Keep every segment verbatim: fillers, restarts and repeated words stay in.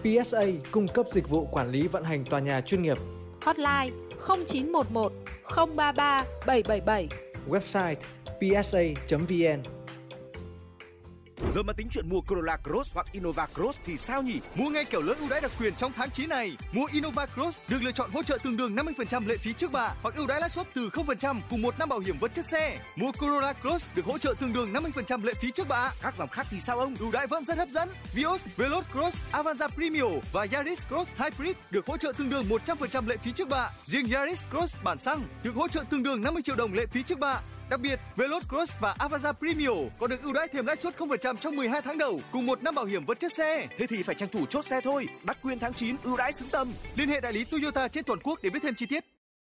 pê ét a cung cấp dịch vụ quản lý vận hành tòa nhà chuyên nghiệp. Hotline không chín một một không ba ba bảy bảy bảy. Website pê ét a chấm vê en. Giờ mà tính chuyện mua Corolla Cross hoặc Innova Cross thì sao nhỉ? Mua ngay kiểu lớn ưu đãi đặc quyền trong tháng chín này. Mua Innova Cross được lựa chọn hỗ trợ tương đương năm mươi phần trăm lệ phí trước bạ hoặc ưu đãi lãi suất từ không phần trăm cùng một năm bảo hiểm vật chất xe. Mua Corolla Cross được hỗ trợ tương đương năm mươi phần trăm lệ phí trước bạ. Các dòng khác thì sao ông? Ưu đãi vẫn rất hấp dẫn. Vios, Veloz Cross, Avanza Premio và Yaris Cross Hybrid được hỗ trợ tương đương một trăm phần trăm lệ phí trước bạ. Riêng Yaris Cross bản xăng được hỗ trợ tương đương năm mươi triệu đồng lệ phí trước bạ. Đặc biệt, Veloz Cross và Avanza Premio còn được ưu đãi thêm lãi suất không phần trăm trong mười hai tháng đầu cùng một năm bảo hiểm vật chất xe. Thế thì phải tranh thủ chốt xe thôi. Đắc quyền tháng chín, ưu đãi xứng tầm. Liên hệ đại lý Toyota trên toàn quốc để biết thêm chi tiết.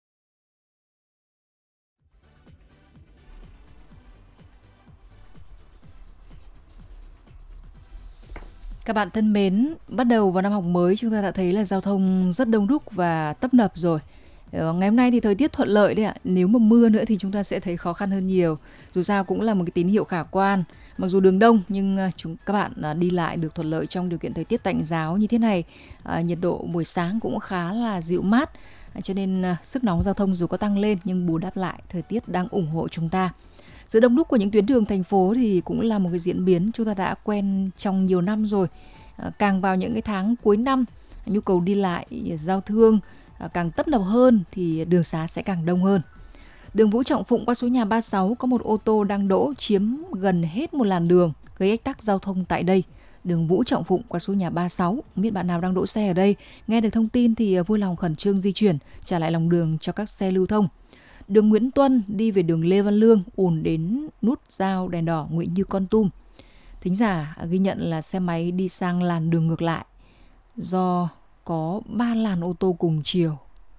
Các bạn thân mến, bắt đầu vào năm học mới chúng ta đã thấy là giao thông rất đông đúc và tấp nập rồi. Ngày hôm nay thì thời tiết thuận lợi đấy ạ. Nếu mà mưa nữa thì chúng ta sẽ thấy khó khăn hơn nhiều. Dù sao cũng là một cái tín hiệu khả quan. Mặc dù đường đông nhưng chúng các bạn đi lại được thuận lợi trong điều kiện thời tiết tạnh ráo như thế này. À, nhiệt độ buổi sáng cũng khá là dịu mát. À, cho nên sức nóng giao thông dù có tăng lên nhưng bù đắp lại thời tiết đang ủng hộ chúng ta. Sự đông đúc của những tuyến đường thành phố thì cũng là một cái diễn biến chúng ta đã quen trong nhiều năm rồi. À, càng vào những cái tháng cuối năm, nhu cầu đi lại, giao thương càng tấp nập hơn thì đường xá sẽ càng đông hơn. Đường Vũ Trọng Phụng qua số nhà ba mươi sáu có một ô tô đang đỗ chiếm gần hết một làn đường, gây ách tắc giao thông tại đây. Đường Vũ Trọng Phụng qua số nhà ba mươi sáu, không biết bạn nào đang đỗ xe ở đây, nghe được thông tin thì vui lòng khẩn trương di chuyển, trả lại lòng đường cho các xe lưu thông. Đường Nguyễn Tuân đi về đường Lê Văn Lương ùn đến nút giao đèn đỏ Nguyễn Như Kon Tum. Thính giả ghi nhận là xe máy đi sang làn đường ngược lại do có ba làn ô tô cùng chiều.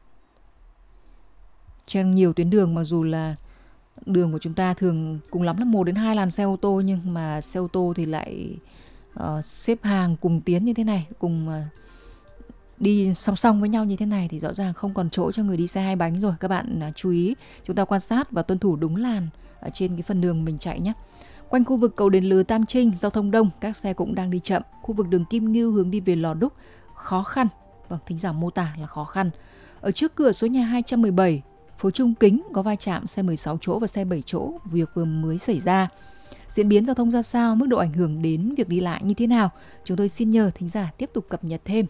Trên nhiều tuyến đường, mặc dù là đường của chúng ta thường cùng lắm là một đến hai làn xe ô tô, nhưng mà xe ô tô thì lại uh, xếp hàng cùng tiến như thế này, cùng uh, đi song song với nhau như thế này thì rõ ràng không còn chỗ cho người đi xe hai bánh rồi. Các bạn uh, chú ý, chúng ta quan sát và tuân thủ đúng làn ở trên cái phần đường mình chạy nhé. Quanh khu vực cầu Đền Lừ Tam Trinh, giao thông đông, các xe cũng đang đi chậm. Khu vực đường Kim Ngưu hướng đi về Lò Đúc khó khăn. Vâng, thính giả mô tả là khó khăn. Ở trước cửa số nhà hai trăm mười bảy, phố Trung Kính có va chạm xe mười sáu chỗ và xe bảy chỗ, việc vừa mới xảy ra. Diễn biến giao thông ra sao, mức độ ảnh hưởng đến việc đi lại như thế nào? Chúng tôi xin nhờ thính giả tiếp tục cập nhật thêm.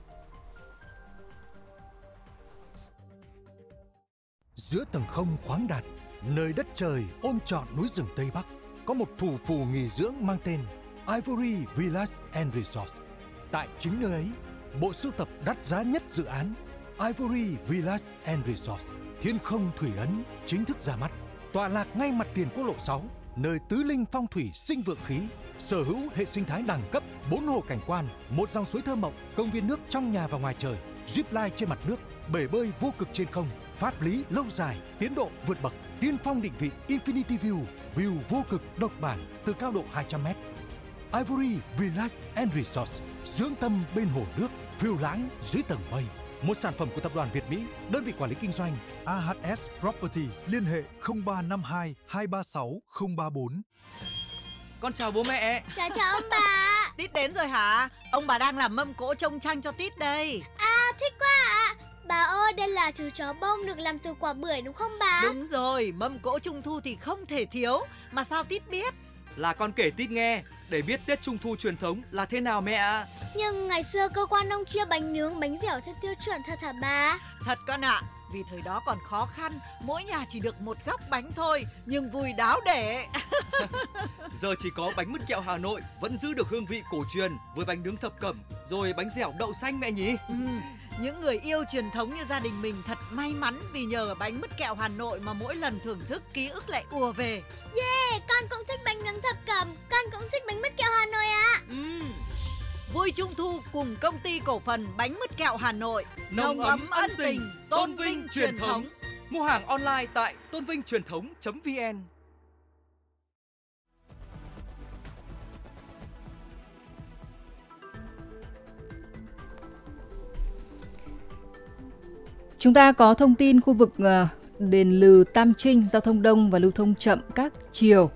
Giữa tầng không khoáng đạt, nơi đất trời ôm trọn núi rừng Tây Bắc, có một thủ phủ nghỉ dưỡng mang tên Ivory Villas and Resorts. Tại chính nơi ấy, bộ sưu tập đắt giá nhất dự án Ivory Villas and Resorts Thiên Không Thủy Ấn chính thức ra mắt. Tọa lạc ngay mặt tiền quốc lộ sáu, nơi tứ linh phong thủy sinh vượng khí, sở hữu hệ sinh thái đẳng cấp, bốn hồ cảnh quan, một dòng suối thơ mộng, công viên nước trong nhà và ngoài trời, zip line trên mặt nước, bể bơi vô cực trên không, pháp lý lâu dài, tiến độ vượt bậc, tiên phong định vị Infinity View, view vô cực độc bản từ cao độ hai trăm mét. Ivory Villas and Resorts, dưỡng tâm bên hồ nước, phiêu lãng dưới tầng mây. Một sản phẩm của tập đoàn Việt Mỹ, đơn vị quản lý kinh doanh a hát ét Property, liên hệ không ba năm hai hai ba sáu không ba bốn. Con chào bố mẹ. Chào chào ông bà. Tít đến rồi hả? Ông bà đang làm mâm cỗ trông tranh cho Tít đây. À, thích quá ạ. Bà ơi, đây là chú chó bông được làm từ quả bưởi đúng không bà? Đúng rồi, mâm cỗ trung thu thì không thể thiếu. Mà sao Tít biết? Là con kể Tít nghe, để biết Tết Trung thu truyền thống là thế nào mẹ ạ. Nhưng ngày xưa cơ quan ông chia bánh nướng, bánh dẻo theo tiêu chuẩn thật hả bà? Thật con ạ, vì thời đó còn khó khăn, mỗi nhà chỉ được một góc bánh thôi, nhưng vui đáo để. Giờ chỉ có bánh mứt kẹo Hà Nội vẫn giữ được hương vị cổ truyền với bánh nướng thập cẩm, rồi bánh dẻo đậu xanh mẹ nhỉ? Ừ, những người yêu truyền thống như gia đình mình thật may mắn vì nhờ bánh mứt kẹo Hà Nội mà mỗi lần thưởng thức ký ức lại ùa về. Yeah, con cũng thích bánh nướng thập cẩm, con cũng thích bánh mứt kẹo Hà Nội ạ. À. Ừ. Vui Trung thu cùng công ty cổ phần bánh mứt kẹo Hà Nội, nồng ấm ân tình, tôn vinh truyền thống. Mua hàng online tại tôn vinh truyền thống chấm vn. Chúng ta có thông tin khu vực Đền Lừ Tam Trinh giao thông đông và lưu thông chậm các chiều.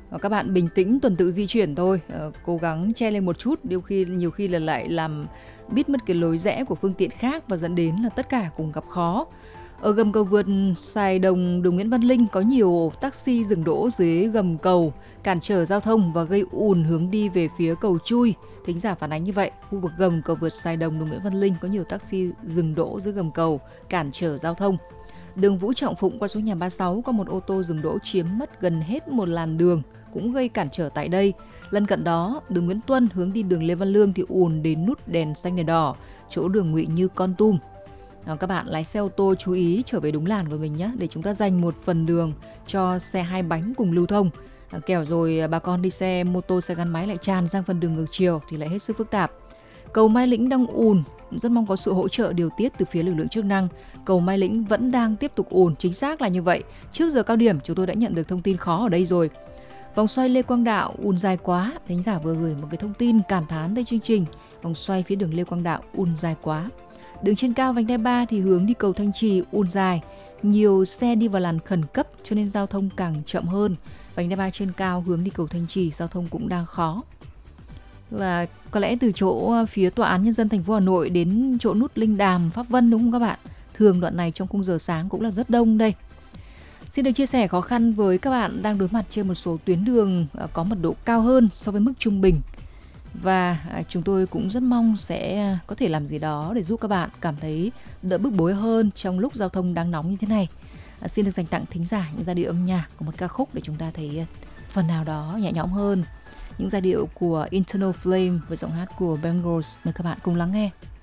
Các bạn bình tĩnh tuần tự di chuyển thôi, cố gắng che lên một chút, nhiều khi nhiều khi là lại làm biết mất cái lối rẽ của phương tiện khác và dẫn đến là tất cả cùng gặp khó. Ở gầm cầu vượt Sài Đồng, đường Nguyễn Văn Linh có nhiều taxi dừng đỗ dưới gầm cầu, cản trở giao thông và gây ùn hướng đi về phía cầu Chui. Thính giả phản ánh như vậy, khu vực gầm cầu vượt Sài Đồng, đường Nguyễn Văn Linh có nhiều taxi dừng đỗ dưới gầm cầu, cản trở giao thông. Đường Vũ Trọng Phụng qua số nhà ba mươi sáu có một ô tô dừng đỗ chiếm mất gần hết một làn đường, cũng gây cản trở tại đây. Lân cận đó, đường Nguyễn Tuân hướng đi đường Lê Văn Lương thì ùn đến nút đèn xanh đèn đỏ, chỗ đường Ngụy Như Kon Tum. À, các bạn lái xe ô tô chú ý trở về đúng làn của mình nhé, để chúng ta dành một phần đường cho xe hai bánh cùng lưu thông. À, kẻo rồi bà con đi xe mô tô, xe gắn máy lại tràn sang phần đường ngược chiều thì lại hết sức phức tạp. Cầu Mai Lĩnh đang ùn, rất mong có sự hỗ trợ điều tiết từ phía lực lượng chức năng. Cầu Mai Lĩnh vẫn đang tiếp tục ùn, chính xác là như vậy. Trước giờ cao điểm chúng tôi đã nhận được thông tin khó ở đây rồi. Vòng xoay Lê Quang Đạo ùn dài quá, thính giả vừa gửi một cái thông tin cảm thán tới chương trình. Vòng xoay phía đường Lê Quang Đạo ùn dài quá. Đường trên cao vành đai ba thì hướng đi cầu Thanh Trì ùn dài, nhiều xe đi vào làn khẩn cấp cho nên giao thông càng chậm hơn. Vành đai ba trên cao hướng đi cầu Thanh Trì giao thông cũng đang khó. Là có lẽ từ chỗ phía Tòa án Nhân dân thành phố Hà Nội đến chỗ nút Linh Đàm, Pháp Vân đúng không các bạn? Thường đoạn này trong khung giờ sáng cũng là rất đông đây. Xin được chia sẻ khó khăn với các bạn đang đối mặt trên một số tuyến đường có mật độ cao hơn so với mức trung bình. Và chúng tôi cũng rất mong sẽ có thể làm gì đó để giúp các bạn cảm thấy đỡ bức bối hơn trong lúc giao thông đang nóng như thế này. À, xin được dành tặng thính giả những giai điệu âm nhạc của một ca khúc để chúng ta thấy phần nào đó nhẹ nhõm hơn. Những giai điệu của Internal Flame với giọng hát của Bengals. Mời các bạn cùng lắng nghe.